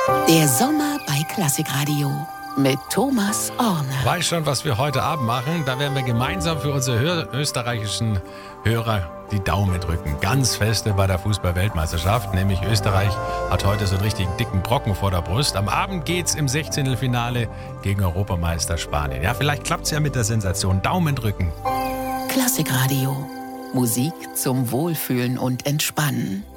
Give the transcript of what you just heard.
Der Sommer bei Klassikradio mit Thomas Orne. Weiß schon, was wir heute Abend machen? Da werden wir gemeinsam für unsere österreichischen Hörer die Daumen drücken. Ganz feste bei der Fußball-Weltmeisterschaft. Nämlich Österreich hat heute so einen richtigen dicken Brocken vor der Brust. Am Abend geht's im 16. gegen Europameister Spanien. Ja, vielleicht klappt's ja mit der Sensation. Daumen drücken. Klassikradio. Musik zum Wohlfühlen und Entspannen.